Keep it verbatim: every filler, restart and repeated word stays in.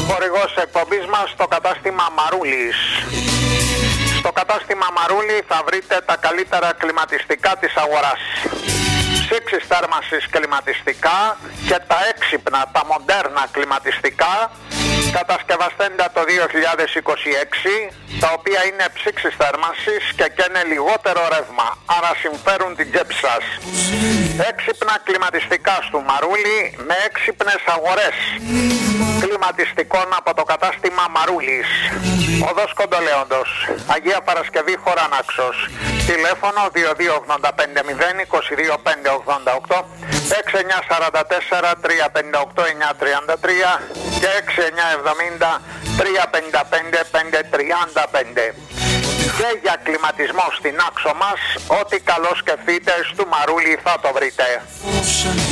Χορηγός εκπομπής μας το κατάστημα Μαρούλης. Στο κατάστημα Μαρούλη θα βρείτε τα καλύτερα κλιματιστικά της αγοράς. Σύξης θέρμανσης κλιματιστικά και τα έξυπνα, τα μοντέρνα κλιματιστικά, κατασκευαστέντα το δύο χιλιάδες είκοσι έξι, τα οποία είναι ψήξης θέρμανσης και καίνε λιγότερο ρεύμα, άρα συμφέρουν την τσέπη σας. Έξυπνα κλιματιστικά στο Μαρούλι με έξυπνες αγορές κλιματιστικών από το κατάστημα Μαρούλης. Οδός Κοντολέοντος, Αγία Παρασκευή Χωρανάξος. Τηλέφωνο δύο δύο ογδόντα πέντε μηδέν είκοσι δύο πέντε ογδόντα οκτώ, έξι εννιά τέσσερα τέσσερα τρία πέντε οκτώ εννιά τριάντα τρία και έξι εννιά εβδομήντα τρία πενήντα πέντε πέντε τριάντα πέντε. Και για κλιματισμό στην άξο μας, ό,τι καλό σκεφτείτε στο Μαρούλι θα το βρείτε.